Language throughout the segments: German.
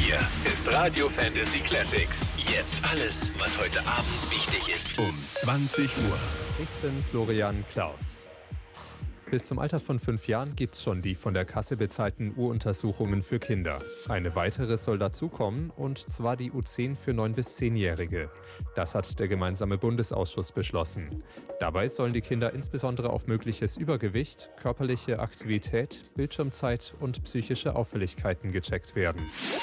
Hier ist Radio Fantasy Classics. Jetzt alles, was heute Abend wichtig ist. Um 20 Uhr. Ich bin Florian Klaus. Bis zum Alter von 5 Jahren gibt's schon die von der Kasse bezahlten U-Untersuchungen für Kinder. Eine weitere soll dazukommen, und zwar die U10 für 9- bis 10-Jährige. Das hat der gemeinsame Bundesausschuss beschlossen. Dabei sollen die Kinder insbesondere auf mögliches Übergewicht, körperliche Aktivität, Bildschirmzeit und psychische Auffälligkeiten gecheckt werden.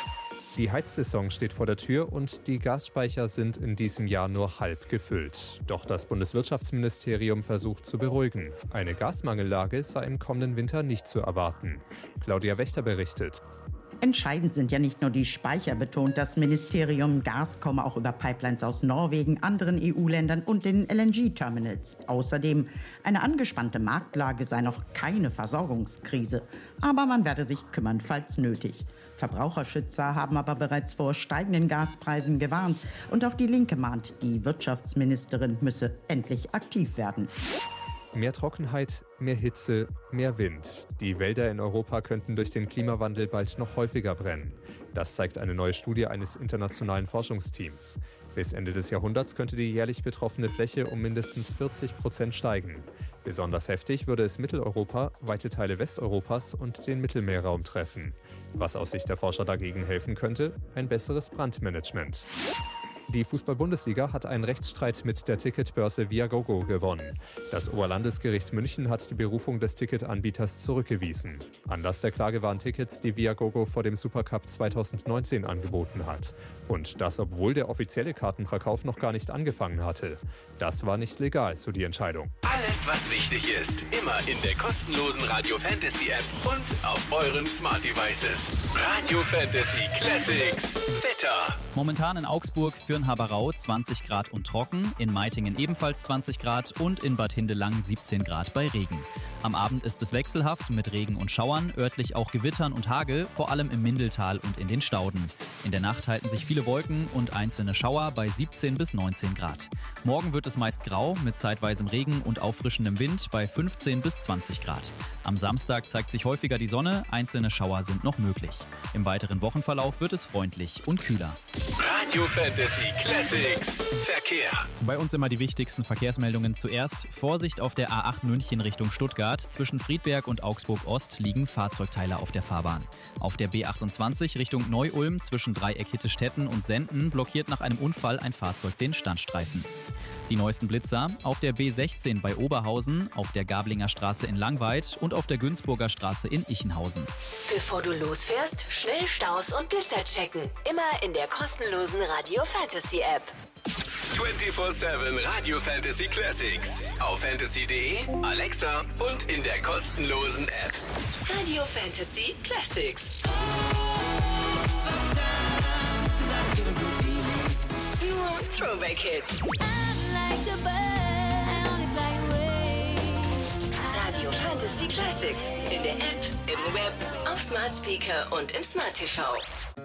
Die Heizsaison steht vor der Tür und die Gasspeicher sind in diesem Jahr nur halb gefüllt. Doch das Bundeswirtschaftsministerium versucht zu beruhigen. Eine Gasmangellage sei im kommenden Winter nicht zu erwarten. Claudia Wächter berichtet. Entscheidend sind ja nicht nur die Speicher, betont das Ministerium. Gas komme auch über Pipelines aus Norwegen, anderen EU-Ländern und den LNG-Terminals. Außerdem, eine angespannte Marktlage sei noch keine Versorgungskrise. Aber man werde sich kümmern, falls nötig. Verbraucherschützer haben aber bereits vor steigenden Gaspreisen gewarnt. Und auch die Linke mahnt, die Wirtschaftsministerin müsse endlich aktiv werden. Mehr Trockenheit, mehr Hitze, mehr Wind. Die Wälder in Europa könnten durch den Klimawandel bald noch häufiger brennen. Das zeigt eine neue Studie eines internationalen Forschungsteams. Bis Ende des Jahrhunderts könnte die jährlich betroffene Fläche um mindestens 40% steigen. Besonders heftig würde es Mitteleuropa, weite Teile Westeuropas und den Mittelmeerraum treffen. Was aus Sicht der Forscher dagegen helfen könnte? Ein besseres Brandmanagement. Die Fußball-Bundesliga hat einen Rechtsstreit mit der Ticketbörse Viagogo gewonnen. Das Oberlandesgericht München hat die Berufung des Ticketanbieters zurückgewiesen. Anlass der Klage waren Tickets, die Viagogo vor dem Supercup 2019 angeboten hat. Und das, obwohl der offizielle Kartenverkauf noch gar nicht angefangen hatte. Das war nicht legal, so die Entscheidung. Alles, was wichtig ist, immer in der kostenlosen Radio Fantasy App und auf euren Smart Devices. Radio Fantasy Classics. Wetter. Momentan in Augsburg, Fürnhaberau 20 Grad und trocken, in Meitingen ebenfalls 20 Grad und in Bad Hindelang 17 Grad bei Regen. Am Abend ist es wechselhaft mit Regen und Schauern, örtlich auch Gewittern und Hagel, vor allem im Mindeltal und in den Stauden. In der Nacht halten sich viele Wolken und einzelne Schauer bei 17 bis 19 Grad. Morgen wird es meist grau mit zeitweisem Regen und auffrischendem Wind bei 15 bis 20 Grad. Am Samstag zeigt sich häufiger die Sonne, einzelne Schauer sind noch möglich. Im weiteren Wochenverlauf wird es freundlich und kühler. Radio Fantasy Classics. Verkehr. Bei uns immer die wichtigsten Verkehrsmeldungen zuerst. Vorsicht auf der A8 München Richtung Stuttgart. Zwischen Friedberg und Augsburg Ost liegen Fahrzeugteile auf der Fahrbahn. Auf der B28 Richtung Neu-Ulm zwischen Dreieck Hittestetten und Senden blockiert nach einem Unfall ein Fahrzeug den Standstreifen. Die neuesten Blitzer auf der B16 bei Oberhausen, auf der Gablinger Straße in Langweid und auf der Günzburger Straße in Ichenhausen. Bevor du losfährst, schnell Staus und Blitzer checken. Immer in der kostenlosen Radio Fantasy App. 24/7 Radio Fantasy Classics. Auf fantasy.de, Alexa und in der kostenlosen App. Radio Fantasy Classics. Nur Throwback Hits. Radio Fantasy Classics. In der App, im Web, auf Smart Speaker und im Smart TV.